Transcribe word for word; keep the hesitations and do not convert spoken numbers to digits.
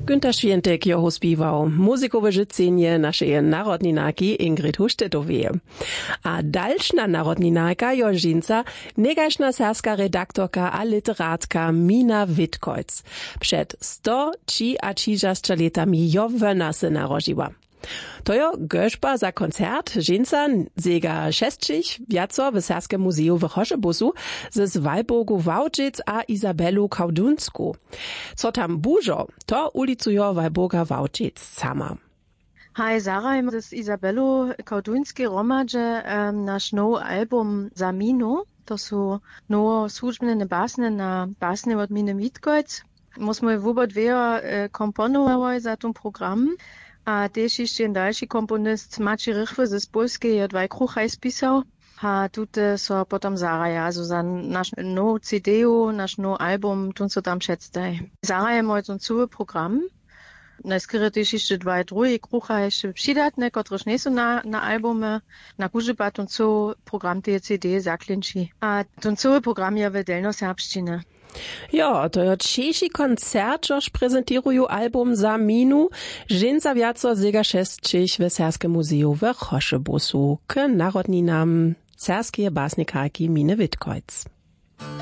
Günter Świętek jeho spiewał muzikowe życenie naszej narodninaki Ingrid Huštetowej. A dalszna narodninaka jo żinca, negaśna serska redaktorka a literatka Mina Witkojc. Przed sto ci a trzydziestu latami jo wona se narodziła. To jo göżba za koncert żinca zega šestčich wiaco w Serskem muzeju w Choszebusu ze Zwalburgu Wałczyc a Izabelu Kaudunsku. Co tam bużo, to ulicujo Walburga Wałczyc sama. Hi, Sarah, z Izabelu Kaudunskiej romadże um, nasz nowy album Zaminu. To są nowe służbne basne na basne od Miny Witkojc. Musimy wubot wiejo komponować za ten program. A też jeszcze dalszy komponist Maciej Rychwy z Polskiej je dwaj kruchaj spisał. A tutaj so potom Zaraja, also za nasz no C D, nasz no album, tun so tam przedstaj. Zaraja ma ten cały program. Najskryje też jeszcze dwaj drugi kruchaj jeszcze przydatne, które nie są na, na albumie. Na górze pa ten cały program tej C D zaklinči. A ten cały program je w delnoserbszczynie. Ja, to je češi koncert, jož prezentiruju album Zaminu, žinca viaco zega šestčich v Serskem muzeju v Choszebusu k narodninam serskeje basnikarki Mine Witkojc.